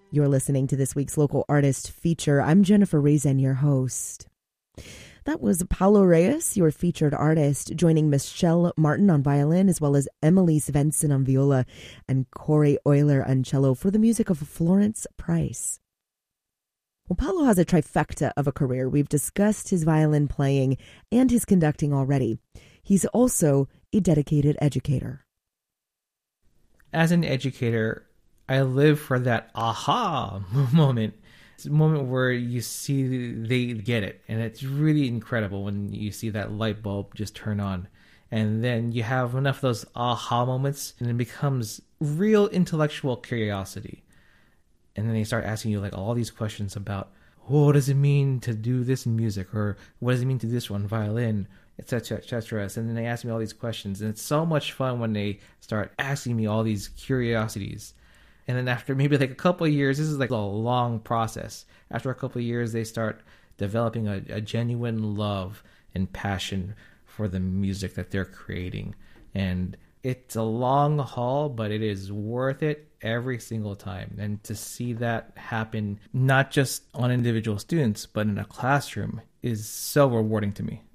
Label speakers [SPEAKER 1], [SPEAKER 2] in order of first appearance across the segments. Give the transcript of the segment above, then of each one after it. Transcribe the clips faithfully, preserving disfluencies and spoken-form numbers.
[SPEAKER 1] You're listening to this week's Local Artist Feature. I'm Jennifer Rezen, your host. That was Paulo Reyes, your featured artist, joining Michelle Martin on violin, as well as Emily Svensson on viola and Corey Euler on cello for the music of Florence Price. Well, Paulo has a trifecta of a career. We've discussed his violin playing and his conducting already. He's also a dedicated educator.
[SPEAKER 2] As an educator, I live for that aha moment. It's a moment where you see they get it, and it's really incredible when you see that light bulb just turn on. And then you have enough of those aha moments, and it becomes real intellectual curiosity. And then they start asking you like all these questions about, oh, what does it mean to do this in music, or what does it mean to do this one violin, et cetera, et cetera. And then they ask me all these questions, and it's so much fun when they start asking me all these curiosities. And then after maybe like a couple of years, this is like a long process. After a couple of years, they start developing a, a genuine love and passion for the music that they're creating. And it's a long haul, but it is worth it every single time. And to see that happen, not just on individual students, but in a classroom, is so rewarding to me.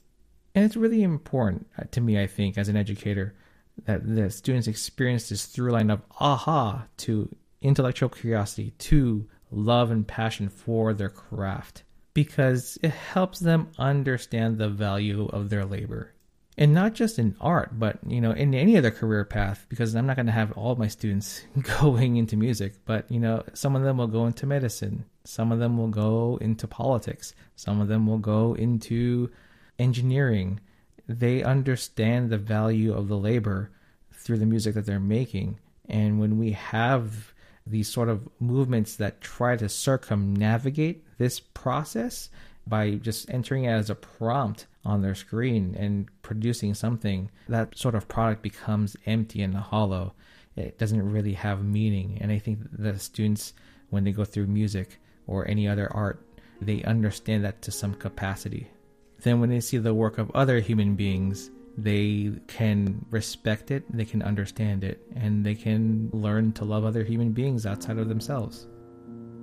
[SPEAKER 2] And it's really important to me, I think, as an educator, that the students experience this through line of aha to intellectual curiosity to love and passion for their craft, because it helps them understand the value of their labor. And not just in art, but, you know, in any other career path, because I'm not going to have all of my students going into music, but, you know, some of them will go into medicine. Some of them will go into politics. Some of them will go into engineering. They understand the value of the labor through the music that they're making. And when we have these sort of movements that try to circumnavigate this process by just entering it as a prompt on their screen and producing something, that sort of product becomes empty and hollow. It doesn't really have meaning. And I think the students, when they go through music or any other art, they understand that to some capacity. Then when they see the work of other human beings, they can respect it, they can understand it, and they can learn to love other human beings outside of themselves.